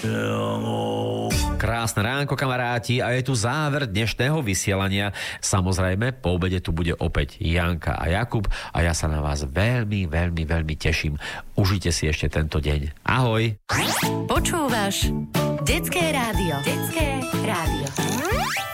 Krásne ránko, kamaráti, a je tu záver dnešného vysielania. Samozrejme, po obede tu bude opäť Janka a Jakub a ja sa na vás veľmi, veľmi, veľmi teším. Užite si ešte tento deň. Ahoj! Počúvaš Detské rádio. Detské rádio.